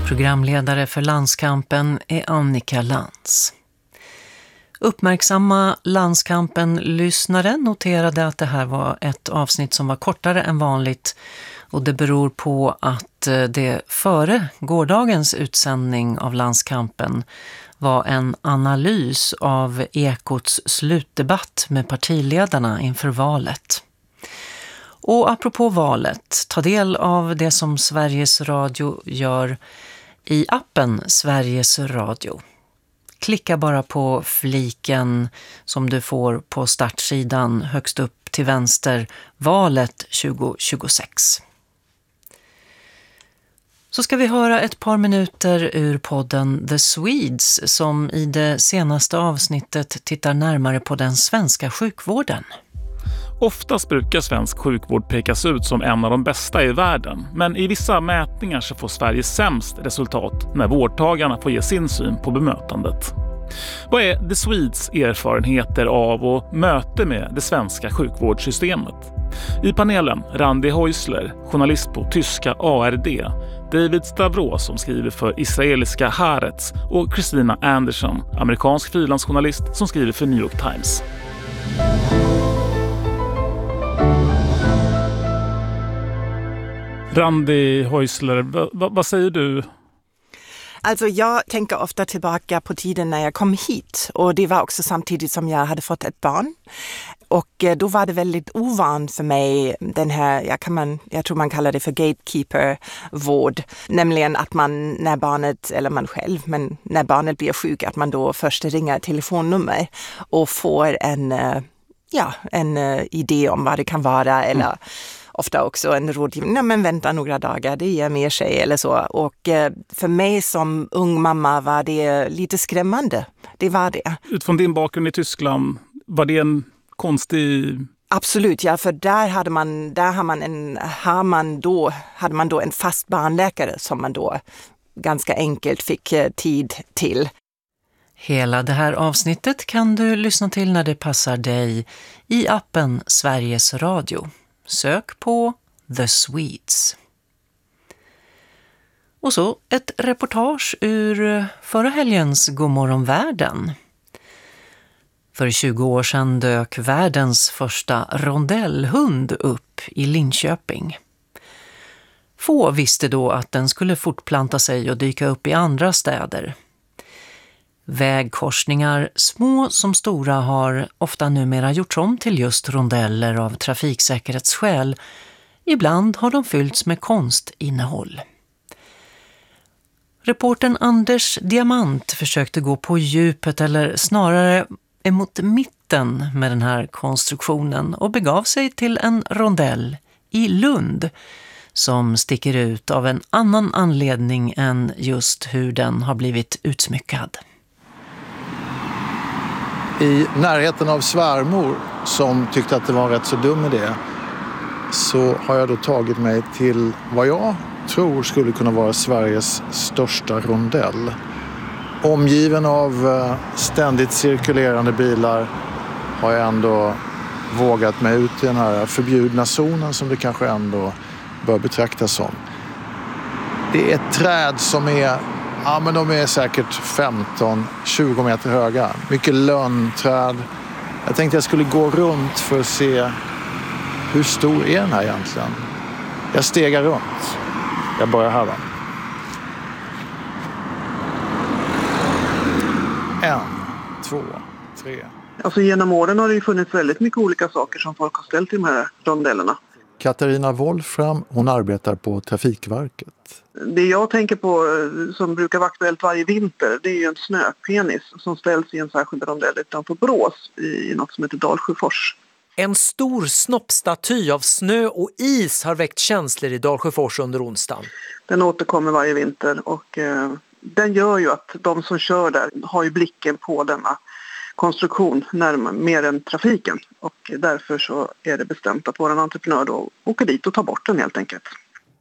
Programledare för Landskampen är Annika Lantz. Uppmärksamma Landskampen-lyssnare noterade att det här var ett avsnitt som var kortare än vanligt, och det beror på att det före gårdagens utsändning av Landskampen var en analys av Ekots slutdebatt med partiledarna inför valet. Och apropå valet, ta del av det som Sveriges Radio gör i appen Sveriges Radio. Klicka bara på fliken som du får på startsidan högst upp till vänster, valet 2026. Så ska vi höra ett par minuter ur podden The Swedes som i det senaste avsnittet tittar närmare på den svenska sjukvården. Oftast brukar svensk sjukvård pekas ut som en av de bästa i världen, men i vissa mätningar så får Sverige sämst resultat när vårdtagarna får ge sin syn på bemötandet. Vad är The Swedes erfarenheter av och möte med det svenska sjukvårdssystemet? I panelen Randi Häusler, journalist på tyska ARD, David Stavros som skriver för israeliska Haaretz och Christina Anderson, amerikansk frilansjournalist som skriver för New York Times. Randi Häusler, vad säger du? Alltså jag tänker ofta tillbaka på tiden när jag kom hit, och det var också samtidigt som jag hade fått ett barn. Och då var det väldigt ovant för mig den här, jag tror man kallar det för gatekeeper-vård. Nämligen att man när barnet, eller man själv, men när barnet blir sjuk, att man då först ringer ett telefonnummer och får en idé om vad det kan vara, eller ofta också en rådgivning. Nej, men vänta några dagar, det ger mer sig eller så. Och för mig som ung mamma var det lite skrämmande. Det var det. Utifrån din bakgrund i Tyskland, var det en konstig... Absolut, ja, för där hade man då en fast barnläkare som man då ganska enkelt fick tid till. Hela det här avsnittet kan du lyssna till när det passar dig i appen Sveriges Radio. Sök på The Swedes. Och så ett reportage ur förra helgens Godmorgon världen. För 20 år sedan dök världens första rondellhund upp i Linköping. Få visste då att den skulle fortplanta sig och dyka upp i andra städer. Vägkorsningar, små som stora, har ofta numera gjorts om till just rondeller av trafiksäkerhetsskäl. Ibland har de fyllts med konstinnehåll. Reportern Anders Diamant försökte gå på djupet, eller snarare emot mitten med den här konstruktionen, och begav sig till en rondell i Lund som sticker ut av en annan anledning än just hur den har blivit utsmyckad. I närheten av svärmor som tyckte att det var en rätt så dum idé, så har jag då tagit mig till vad jag tror skulle kunna vara Sveriges största rondell. Omgiven av ständigt cirkulerande bilar har jag ändå vågat mig ut i den här förbjudna zonen som det kanske ändå bör betraktas som. Det är ett träd som är... Ja, men de är säkert 15-20 meter höga. Mycket lönnträd. Jag tänkte jag skulle gå runt för att se hur stor är den här egentligen. Jag stegar runt. Jag börjar här, va? 1, 2, 3. Alltså genom åren har det ju funnits väldigt mycket olika saker som folk har ställt i de här rondellerna. Katarina Wolfram, hon arbetar på Trafikverket. Det jag tänker på som brukar vara aktuellt varje vinter, det är ju en snöpenis som ställs i en särskild rondell utanför Borås i något som heter Dalsjöfors. En stor snoppstaty av snö och is har väckt känslor i Dalsjöfors under onsdagen. Den återkommer varje vinter och den gör ju att de som kör där har ju blicken på denna konstruktion mer än trafiken. Och därför så är det bestämt att vår entreprenör då åker dit och tar bort den helt enkelt.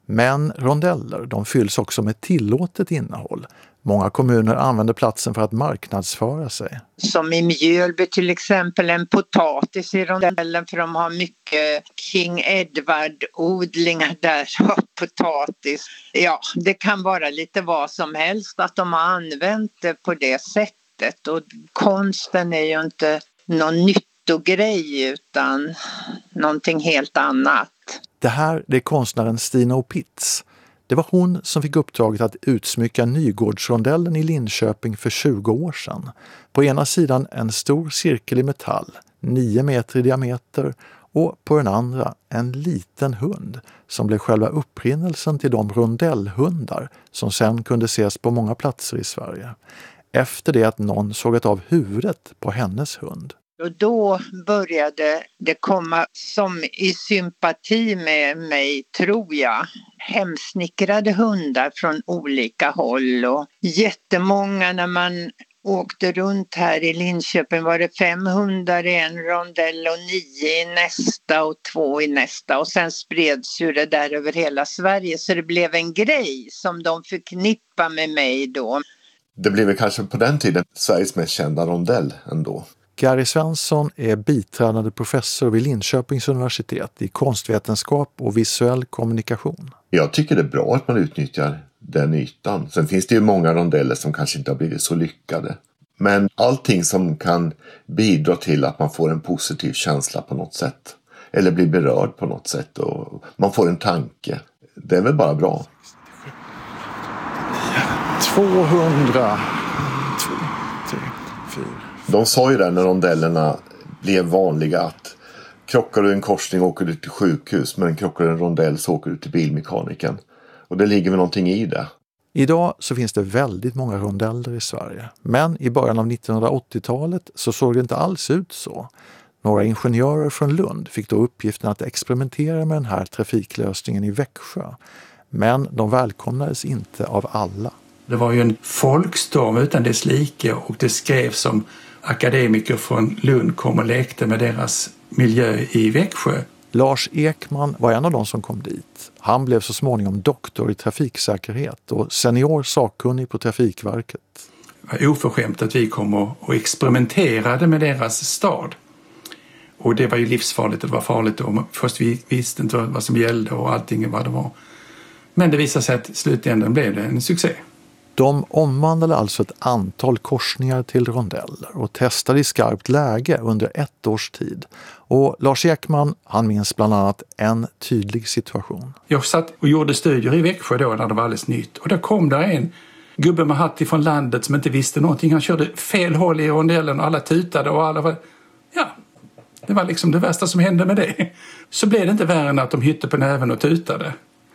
Men rondeller, de fylls också med tillåtet innehåll. Många kommuner använder platsen för att marknadsföra sig. Som i Mjölby till exempel, en potatis i rondellen, för de har mycket King Edward-odlingar där av potatis. Ja, det kan vara lite vad som helst att de har använt det på det sättet. Och konsten är ju inte någon nyttogrej utan någonting helt annat. Det här är konstnären Stina Opitz. Det var hon som fick uppdraget att utsmycka Nygårdsrondellen i Linköping för 20 år sedan. På ena sidan en stor cirkel i metall, 9 meter i diameter, och på den andra en liten hund som blev själva upprinnelsen till de rondellhundar som sen kunde ses på många platser i Sverige. Efter det att någon sågat av huvudet på hennes hund. Och då började det komma som i sympati med mig, tror jag, hemsnickrade hundar från olika håll. Och jättemånga, när man åkte runt här i Linköping var det 5 hundar i en rondell och 9 i nästa och 2 i nästa. Och sen spreds ju det där över hela Sverige, så det blev en grej som de förknippar med mig då. Det blev kanske på den tiden Sveriges mest kända rondell ändå. Gary Svensson är biträdande professor vid Linköpings universitet i konstvetenskap och visuell kommunikation. Jag tycker det är bra att man utnyttjar den ytan. Sen finns det ju många rondeller som kanske inte har blivit så lyckade. Men allting som kan bidra till att man får en positiv känsla på något sätt. Eller blir berörd på något sätt och man får en tanke. Det är väl bara bra. 200. 3, 4. De sa ju där när rondellerna blev vanliga att krockar du en korsning åker du till sjukhus, men krockar du en rondell så åker du till bilmekaniken. Och det ligger väl någonting i det. Idag så finns det väldigt många rondeller i Sverige. Men i början av 1980-talet så såg det inte alls ut så. Några ingenjörer från Lund fick då uppgiften att experimentera med den här trafiklösningen i Växjö. Men de välkomnades inte av alla. Det var ju en folkstorm utan dess like och det skrevs som akademiker från Lund kom och lekte med deras miljö i Växjö. Lars Ekman var en av de som kom dit. Han blev så småningom doktor i trafiksäkerhet och senior sakkunnig på Trafikverket. Det var oförskämt att vi kom och experimenterade med deras stad. Och det var ju livsfarligt, det var farligt. Och först vi visste inte vad som gällde och allting vad det var. Men det visade sig att i slutändan blev det en succé. De omvandlade alltså ett antal korsningar till rondeller och testade i skarpt läge under 1 års tid. Och Lars Ekman, han minns bland annat en tydlig situation. Jag satt och gjorde studier i Växjö då när det var alldeles nytt. Och då kom där en gubbe med hatt ifrån landet som inte visste någonting. Han körde fel håll i rondellen och alla tutade och alla var... Ja, det var liksom det värsta som hände med det. Så blev det inte värre än att de hytte på näven och tutade.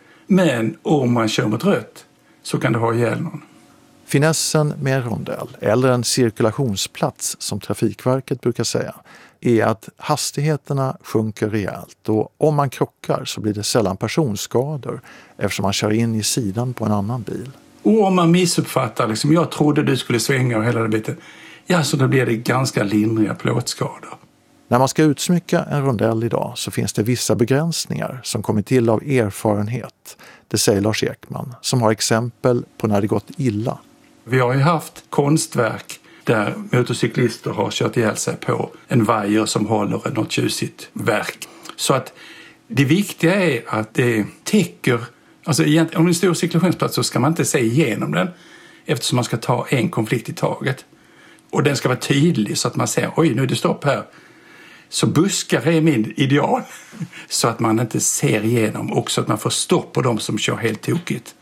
Men om man kör mot rött så kan det ha ihjäl någon. Finessen med en rondell, eller en cirkulationsplats som Trafikverket brukar säga, är att hastigheterna sjunker rejält och om man krockar så blir det sällan personskador eftersom man kör in i sidan på en annan bil. Och om man missuppfattar, liksom, jag trodde du skulle svänga och hela det biten, ja så då blir det ganska lindriga plåtskador. När man ska utsmycka en rondell idag så finns det vissa begränsningar som kommer till av erfarenhet. Det säger Lars Ekman som har exempel på när det gått illa. Vi har ju haft konstverk där motorcyklister har kört ihjäl sig på en vajer som håller något tjusigt verk. Så att det viktiga är att det täcker, alltså om det är en stor cirkulationsplats så ska man inte se igenom den eftersom man ska ta en konflikt i taget. Och den ska vara tydlig så att man ser, oj nu är det stopp här. Så buskar är min ideal så att man inte ser igenom och så att man får stopp på de som kör helt tokigt.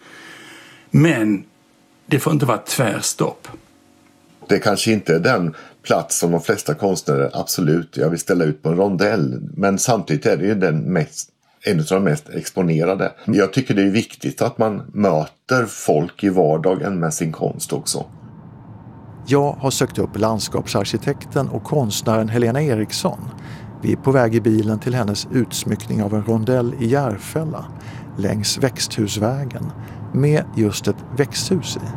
Men det får inte vara tvärstopp. Det kanske inte är den plats som de flesta konstnärer absolut, jag vill ställa ut på en rondell. Men samtidigt är det ju en av de mest exponerade. Jag tycker det är viktigt att man möter folk i vardagen med sin konst också. Jag har sökt upp landskapsarkitekten och konstnären Helena Eriksson. Vi är på väg i bilen till hennes utsmyckning av en rondell i Järfälla längs växthusvägen med just ett växthus i.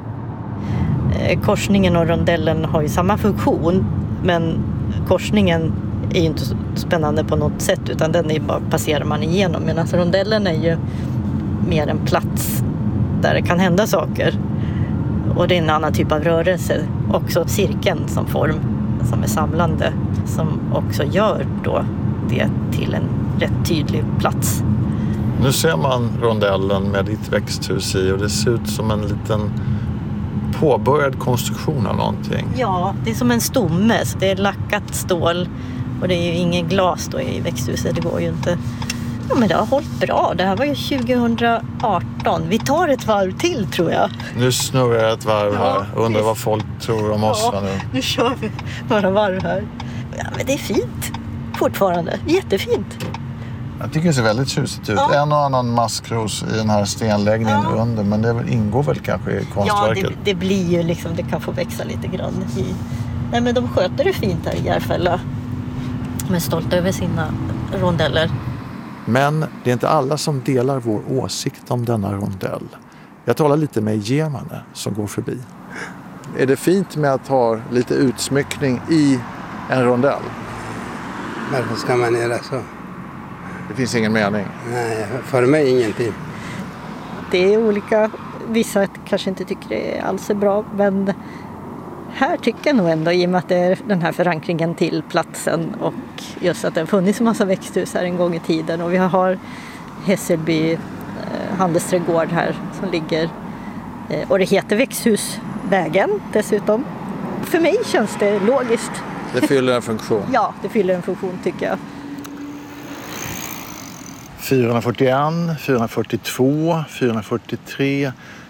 Korsningen och rondellen har ju samma funktion, men korsningen är ju inte så spännande på något sätt utan den är bara passerar man igenom, medan rondellen är ju mer en plats där det kan hända saker. Och det är en annan typ av rörelse. Också cirkeln som form, som är samlande, som också gör då det till en rätt tydlig plats. Nu ser man rondellen med ditt växthus i och det ser ut som en liten påbörjad konstruktion av någonting. Ja, det är som en stomme. Det är lackat stål och det är ju ingen glas då i växthuset. Det går ju inte. Ja, men det har hållit bra. Det här var ju 2018. Vi tar ett varv till, tror jag. Nu snurrar jag ett varv här. Undrar vad folk tror om oss nu. Nu kör vi några varv här. Ja, men det är fint. Fortfarande. Jättefint. Jag tycker det ser väldigt tjusigt ut. Ja. En och annan maskros i den här stenläggningen under. Men det ingår väl kanske i konstverket. Ja, det blir ju liksom, det kan få växa lite grann i. Nej, men de sköter det fint här i Järfälla. De är stolta över sina rondeller. Men det är inte alla som delar vår åsikt om denna rondell. Jag talar lite med Gemane som går förbi. Är det fint med att ha lite utsmyckning i en rondell? Varför ska man göra så? Det finns ingen mening. Nej, för mig ingenting. Det är olika. Vissa kanske inte tycker det alls är bra, men här tycker jag nog ändå, i och med att det är den här förankringen till platsen och just att det har funnits en massa växthus här en gång i tiden. Och vi har Hässelby handelsträdgård här som ligger, och det heter Växthusvägen dessutom. För mig känns det logiskt. Det fyller en funktion. Ja, det fyller en funktion tycker jag. 441, 442, 443,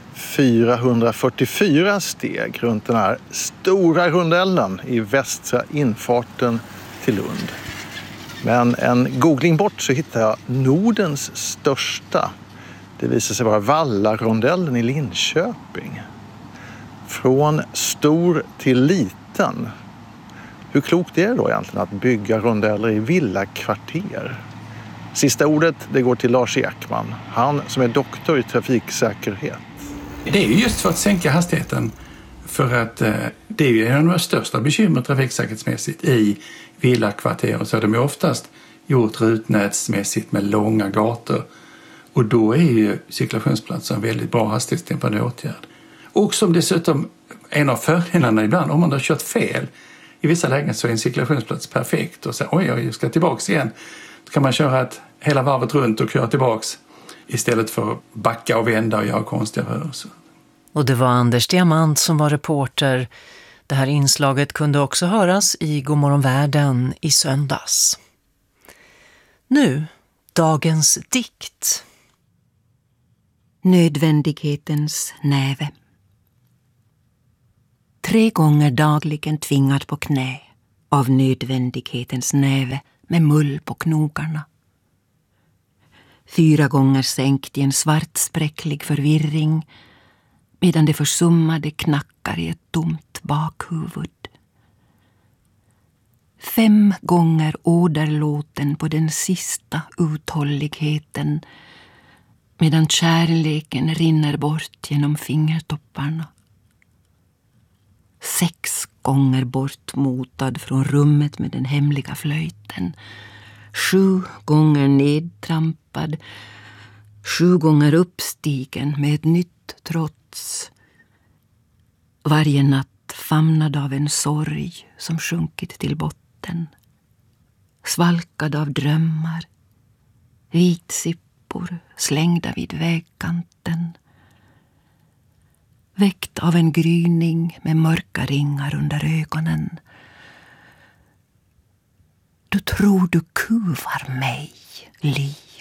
444 steg runt den här stora rondellen i västra infarten till Lund. Men en googling bort så hittar jag Nordens största. Det visar sig vara Vallarondellen i Linköping. Från stor till liten. Hur klokt är det då egentligen att bygga rondeller i villakvarter? Sista ordet det går till Lars Ekman, han som är doktor i trafiksäkerhet. Det är just för att sänka hastigheten, för att det är ju en av de största bekymmer trafiksäkerhetsmässigt i villakvarter. Så de är oftast gjort rutnätsmässigt med långa gator. Och då är ju cirkulationsplatsen en väldigt bra hastighetsdämpande åtgärd. Och som dessutom en av fördelarna ibland, om man har kört fel i vissa lägen så är en cirkulationsplats perfekt. Och så oj, jag ska tillbaks igen. Då kan man köra hela varvet runt och köra tillbaks istället för att backa och vända och göra konstiga rörelser. Och det var Anders Diamant som var reporter. Det här inslaget kunde också höras i Godmorgon Världen i söndags. Nu, dagens dikt. Nödvändighetens näve. 3 gånger dagligen tvingad på knä av nödvändighetens näve med mull på knogarna. 4 gånger sänkt i en svartspräcklig förvirring medan det försummade knackar i ett tomt bakhuvud. 5 gånger åderlåten på den sista uthålligheten medan kärleken rinner bort genom fingertopparna. 6 gånger bortmotad från rummet med den hemliga flöjten. 7 gånger nedtrampad. 7 gånger uppstigen med ett nytt trots. Varje natt famnad av en sorg som sjunkit till botten. Svalkad av drömmar. Vitsippor slängda vid vägkanten. Väckt av en gryning med mörka ringar under ögonen. Du tror du kuvar mig, liv.